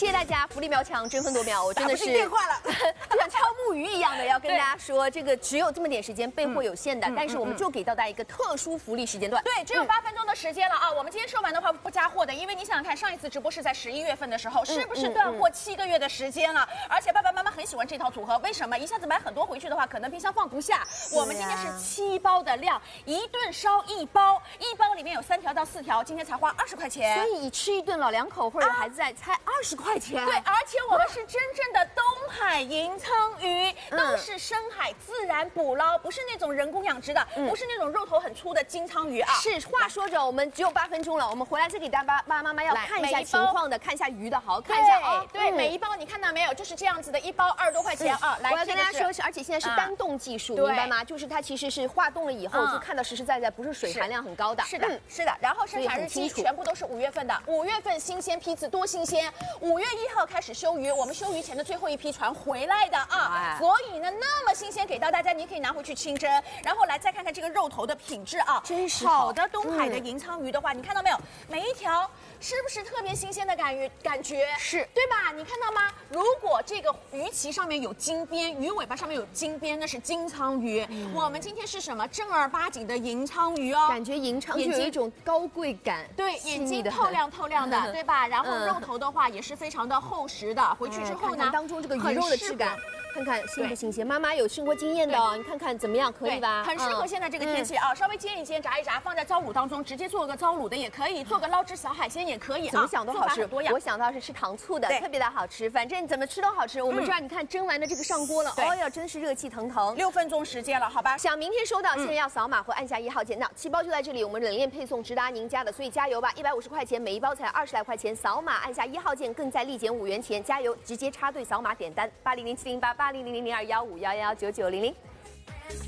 谢谢大家，福利秒抢，争分夺秒，我真的是电话了， 就像敲木鱼一样的，要跟大家说，这个只有这么点时间，备货有限的，但是我们就给到大家一个特殊福利时间段。 对，只有8分钟的时间了啊！我们今天售完的话不加货的，因为你想想看，上一次直播是在11月份的时候，是不是断货7个月的时间了？而且爸爸妈妈很喜欢这套组合，为什么？一下子买很多回去的话，可能冰箱放不下。我们今天是7包的量，一顿烧1包，一包里面有3条到4条，今天才花20块钱。 所以你吃一顿老两口或者有孩子在，才20块钱。 对，而且我们是真正的东海银鲳鱼，都是深海自然捕捞，不是那种人工养殖的，不是那种肉头很粗的金鲳鱼啊。 是，话说着，我们只有8分钟了，我们回来再给大家爸爸妈妈要看一下情况的，看一下鱼的好，看一下啊。 对，每一包你看到没有，就是这样子的，一包20多块钱啊。来， 我要跟大家说是，而且现在是单洞技术，明白吗？就是它其实是化冻了以后，就看到实实在在，不是水含量很高的。 是的，是的。然后生产日期全部都是5月份的，5月份新鲜批次多新鲜，5月1号开始休渔，我们休渔前的最后一批船回来的啊，所以呢那么新鲜给到大家，你可以拿回去清蒸，然后来再看看这个肉头的品质啊， 真是好的东海的银鲳鱼的话，你看到没有？每一条是不是特别新鲜的感觉？ 是对吧？你看到吗？如果这个鱼鳍上面有金边，鱼尾巴上面有金边，那是金鲳鱼。我们今天是什么？正儿八经的银鲳鱼哦， 感觉银鲳就有一种高贵感， 对，眼睛透亮透亮的，对吧？然后肉头的话也是非常的厚实的，回去之后呢， 当中这个鱼肉的质感。看看新不新鲜，妈妈有生活经验的哦，你看看怎么样，可以吧？ 很适合现在这个天气啊，稍微煎一煎、炸一炸，放在糟卤当中，直接做个糟卤的也可以，做个捞汁小海鲜也可以啊。 怎么想都好吃，我想到是吃糖醋的，特别的好吃，反正怎么吃都好吃。我们这儿你看蒸完的这个上锅了，哎呀，真是热气腾腾。 6分钟时间了，好吧？ 想明天收到，现在要扫码或按下1号键。那7包就在这里，我们冷链配送直达您家的，所以加油吧！150块钱，每一包才20来块钱，扫码按下1号键，更在立减5元钱，加油！直接插队扫码点单，80070880000215119900。